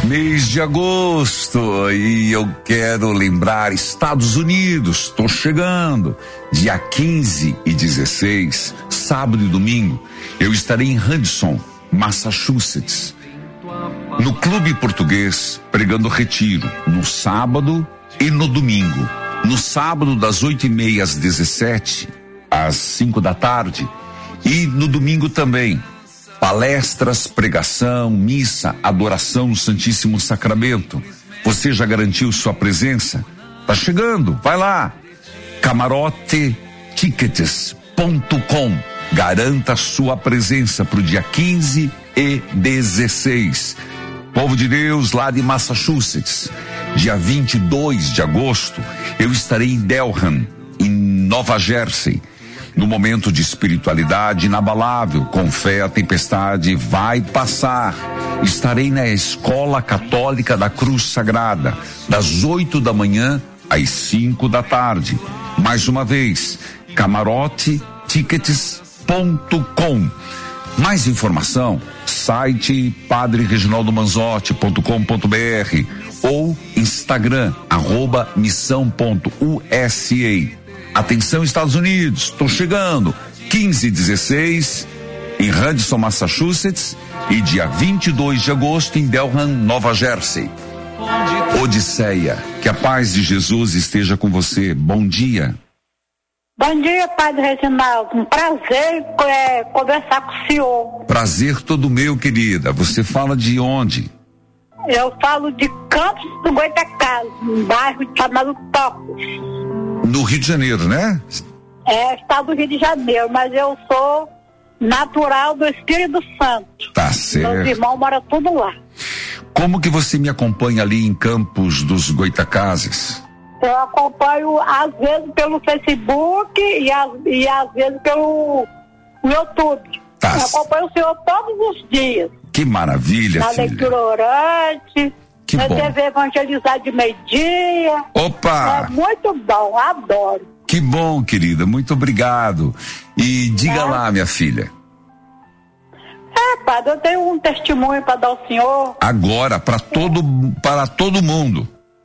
Mês de agosto, e eu quero lembrar, Estados Unidos, estou chegando, dia 15 e 16, sábado e domingo, eu estarei em Hudson, Massachusetts, no Clube Português, pregando retiro, no sábado e no domingo. No sábado, das 8h30 às 17h, às 5 da tarde, e no domingo também. Palestras, pregação, missa, adoração no Santíssimo Sacramento. Você já garantiu sua presença? Tá chegando, vai lá. CamaroteTickets.com. Garanta sua presença pro dia 15 e 16. Povo de Deus, lá de Massachusetts. Dia 22 de agosto, eu estarei em Delham, em Nova Jersey. No momento de espiritualidade inabalável, com fé a tempestade vai passar. Estarei na Escola Católica da Cruz Sagrada, das 8 da manhã às 5 da tarde. Mais uma vez, CamaroteTickets.com. Mais informação, site padrereginaldomanzotti.com.br ou Instagram, @missão.usa. Atenção, Estados Unidos, estou chegando, 15 e 16 em Hudson, Massachusetts, e dia 22 de agosto em Delham, Nova Jersey. Odisseia, que a paz de Jesus esteja com você. Bom dia. Bom dia, Padre Reginaldo. Um prazer conversar com o senhor. Prazer todo meu, querida. Você fala de onde? Eu falo de Campos do Goitacazes, um bairro chamado Tocos. No Rio de Janeiro, né? Estado do Rio de Janeiro, mas eu sou natural do Espírito Santo. Tá certo. Meus irmãos moram tudo lá. Como que você me acompanha ali em Campos dos Goitacazes? Eu acompanho às vezes pelo Facebook e às vezes pelo YouTube. Tá. Eu acompanho o senhor todos os dias. Que maravilha, na filha. leitura orante. Que bom. TV evangelizar de meio-dia. Opa! É muito bom, adoro. Que bom, querida, muito obrigado. E diga lá, minha filha. Padre, eu tenho um testemunho para dar ao senhor. Agora, para todo mundo.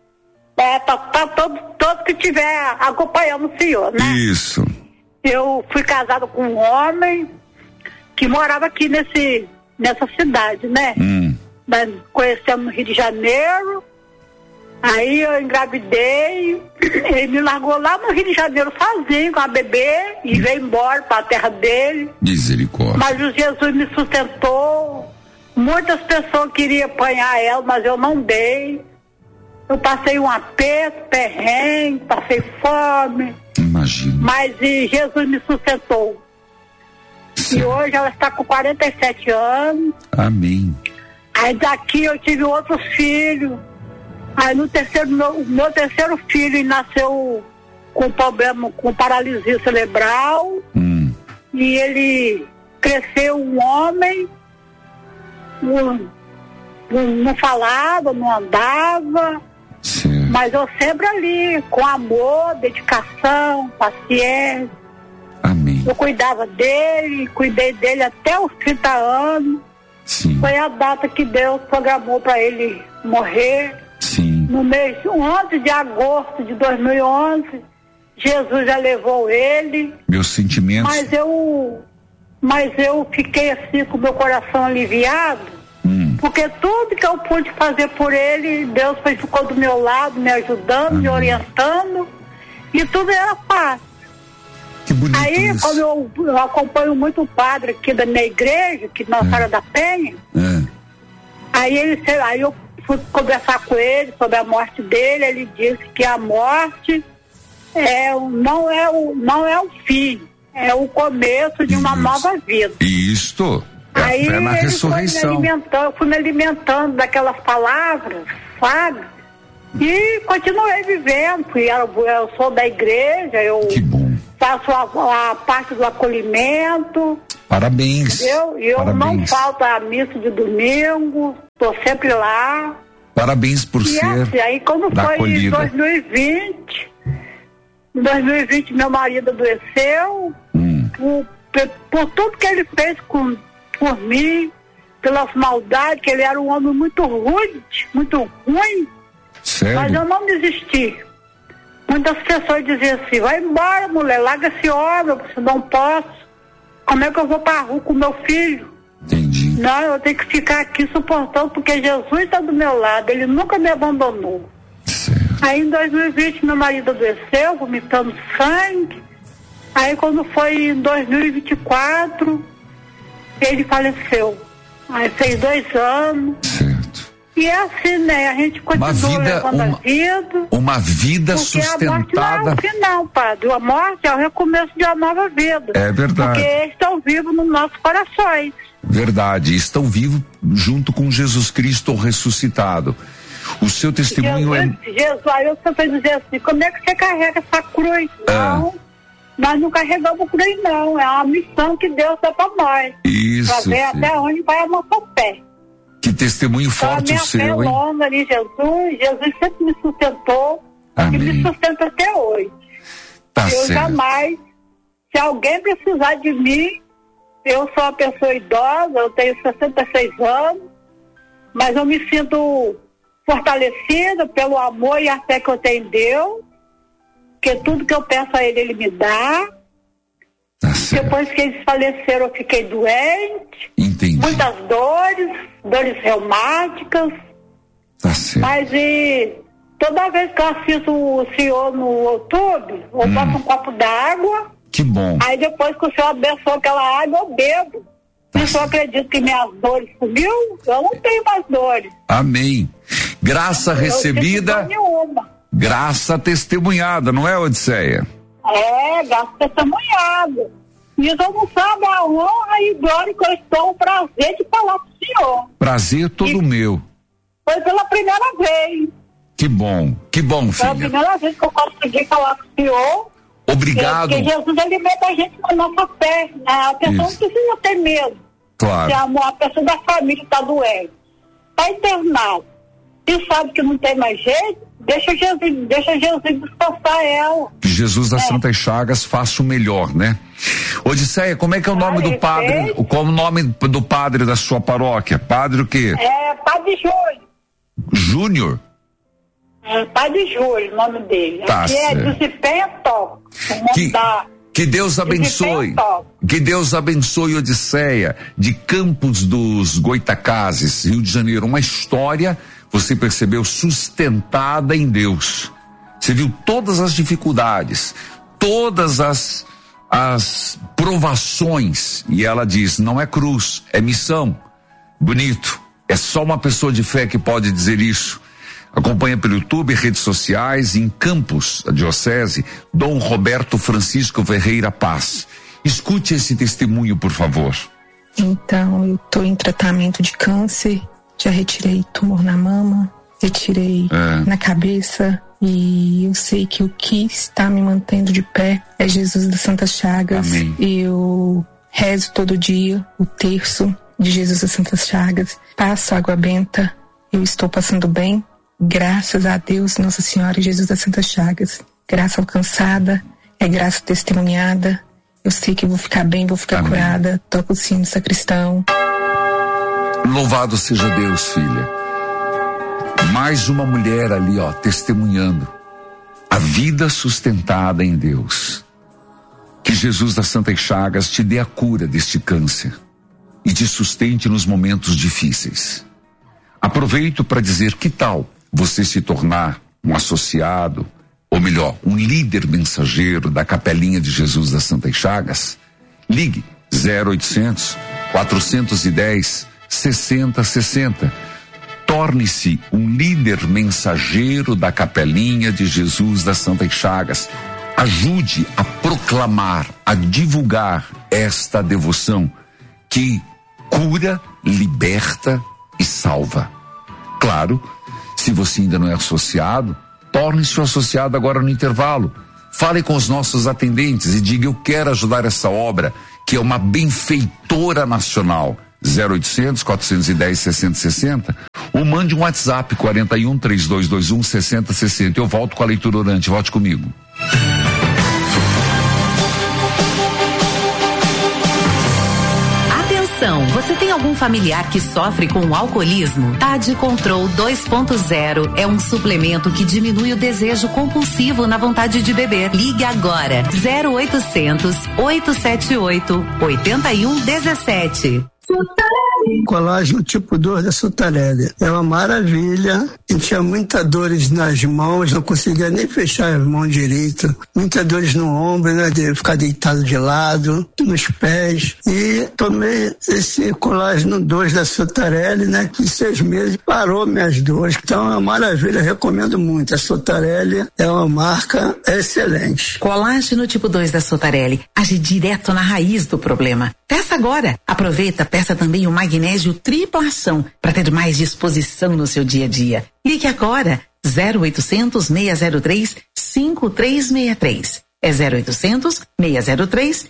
Para todo que estiver acompanhando o senhor, né? Isso. Eu fui casada com um homem que morava aqui nessa cidade, né? Nós conhecemos no Rio de Janeiro, aí eu engravidei, ele me largou lá no Rio de Janeiro sozinho com a bebê e veio embora para a terra dele. Misericórdia. Mas o Jesus me sustentou, muitas pessoas queriam apanhar ela, mas eu não dei. Eu passei um aperto, perrengue, passei fome. Imagino. Mas Jesus me sustentou. Certo. E hoje ela está com 47 anos. Amém. Aí daqui eu tive outro filho. Aí no meu terceiro filho nasceu com problema, com paralisia cerebral. E ele cresceu um homem, não falava, não andava. Certo. Mas eu sempre ali, com amor, dedicação, paciência. Amém. Eu cuidava dele, cuidei dele até os 30 anos. Sim. Foi a data que Deus programou para ele morrer. Sim. No mês 11 de agosto de 2011, Jesus já levou ele. Meus sentimentos. Mas eu fiquei assim com o meu coração aliviado, porque tudo que eu pude fazer por ele, Deus ficou do meu lado, me ajudando, me orientando, e tudo era fácil. Que bonito. Aí, isso. como eu acompanho muito o padre aqui da minha igreja, que Nossa Senhora da Penha, aí eu fui conversar com ele sobre a morte dele. Ele disse que a morte não é o fim, é o começo de uma nova vida. Isto é aí a fé na ressurreição. Eu fui me alimentando daquelas palavras, sabe? E continuei vivendo. Eu sou da igreja, que bom. Faço a parte do acolhimento. Parabéns. Eu Parabéns. não falto à missa de domingo, estou sempre lá. Parabéns por e ser assim, aí quando da foi acolhida. Em 2020 meu marido adoeceu, por tudo que ele fez por mim, pelas maldades, que ele era um homem muito rude, muito ruim. Sério? Mas eu não desisti. Muitas pessoas diziam assim, vai embora, mulher, larga esse homem, eu não posso. Como é que eu vou para a rua com meu filho? Entendi. Não, eu tenho que ficar aqui suportando, porque Jesus está do meu lado, ele nunca me abandonou. Certo. Aí em 2020 meu marido adoeceu, vomitando sangue. Aí quando foi em 2024, ele faleceu. Aí fez 2 anos. Certo. E é assim, né? A gente continua levando a vida. Uma vida sustentada. A morte não é o final, padre. A morte é o recomeço de uma nova vida. É verdade. Porque eles estão vivos nos nossos corações. Verdade. Estão vivos junto com Jesus Cristo ressuscitado. O seu testemunho Jesus, aí eu sempre dizer assim, como é que você carrega essa cruz? Não, nós não carregamos cruz não, é uma missão que Deus dá para nós. Isso. Pra ver até onde vai a nossa fé. Que testemunho forte o seu, hein? A minha fé longa ali, Jesus sempre me sustentou. Amém. E me sustenta até hoje. Tá eu certo. jamais, se alguém precisar de mim, eu sou uma pessoa idosa, eu tenho 66 anos, mas eu me sinto fortalecida pelo amor e a fé que eu tenho em Deus, porque tudo que eu peço a Ele me dá. Tá certo. Depois que eles faleceram, eu fiquei doente. Entendi. Muitas dores reumáticas. Tá certo. Mas toda vez que eu assisto o senhor no YouTube, eu boto um copo d'água. Que bom. Aí depois que o senhor abençoa aquela água, eu bebo. Se o senhor acredita que minhas dores sumiu, eu não tenho mais dores. Amém. Graça recebida, graça testemunhada, não é, Odisseia? É, graça testemunhada. E eu não sabe a honra e glória que eu estou, o prazer de falar com o senhor. Prazer todo meu. Foi pela primeira vez. Que bom, filha. Foi a primeira vez que eu consegui falar com o senhor. Obrigado. Porque Jesus alimenta a gente com a nossa fé. A pessoa não precisa ter medo. Claro. Se a pessoa da família está doente, está internado, e sabe que não tem mais jeito, deixa Jesus descansar ela. Que Jesus das Santas Chagas faça o melhor, né? Odisseia, como é que é o nome do padre? Qual o nome do padre da sua paróquia? Padre o quê? É Padre Júlio. Júnior? É Padre Júlio, o nome dele. Tá aqui certo. é Desempenho Top. Que Deus abençoe. Que Deus abençoe Odisseia, de Campos dos Goitacazes, Rio de Janeiro. Uma história, você percebeu, sustentada em Deus. Você viu todas as dificuldades, todas as provações, e ela diz, não é cruz, é missão. Bonito. É só uma pessoa de fé que pode dizer isso. Acompanha pelo YouTube, redes sociais, em Campos, a diocese, Dom Roberto Francisco Ferreira Paz. Escute esse testemunho, por favor. Então, eu estou em tratamento de câncer, já retirei tumor na mama, retirei na cabeça, e eu sei que o que está me mantendo de pé é Jesus das Santas Chagas. Amém. Eu rezo todo dia o terço de Jesus das Santas Chagas, passo água benta, eu estou passando bem. Graças a Deus, Nossa Senhora e Jesus das Santas Chagas. Graça alcançada, é graça testemunhada. Eu sei que eu vou ficar bem, vou ficar curada. Toco o sino sacristão. Louvado seja Deus, filha. Mais uma mulher ali, ó, testemunhando a vida sustentada em Deus. Que Jesus das Santas Chagas te dê a cura deste câncer e te sustente nos momentos difíceis. Aproveito para dizer, que tal você se tornar um associado, ou melhor, um líder mensageiro da Capelinha de Jesus das Santas Chagas? Ligue 0800 410 6060. Torne-se um líder mensageiro da Capelinha de Jesus das Santas Chagas. Ajude a proclamar, a divulgar esta devoção que cura, liberta e salva. Claro, se você ainda não é associado, torne-se um associado agora no intervalo. Fale com os nossos atendentes e diga, eu quero ajudar essa obra, que é uma benfeitora nacional. 0800 410 6060, ou mande um WhatsApp 41 3221 6060. Eu volto com a leitura orante, volte comigo. Atenção, você Você tem algum familiar que sofre com o alcoolismo? TAD Control 2.0 é um suplemento que diminui o desejo compulsivo na vontade de beber. Ligue agora 0800 878 8117. Colágeno tipo 2 da Sotarelli. É uma maravilha. Eu tinha muitas dores nas mãos, não conseguia nem fechar as mãos direito. Muitas dores no ombro, né? De ficar deitado de lado, nos pés. E tomei esse colágeno 2 da Sotarelli, né? Que em 6 meses parou minhas dores. Então é uma maravilha, eu recomendo muito. A Sotarelli é uma marca excelente. Colágeno tipo 2 da Sotarelli age direto na raiz do problema. Peça agora. Aproveita, peça também o magnésio tripla ação para ter mais disposição no seu dia a dia. Ligue agora 0800 603 5363. É 0800 603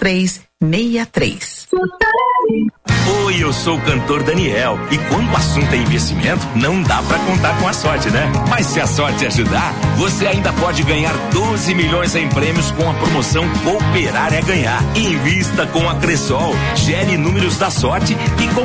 5363. Oi, eu sou o cantor Daniel e quando o assunto é investimento, não dá pra contar com a sorte, né? Mas se a sorte ajudar, você ainda pode ganhar 12 milhões em prêmios com a promoção Cooperar é Ganhar. Invista com a Cressol, gere números da sorte e com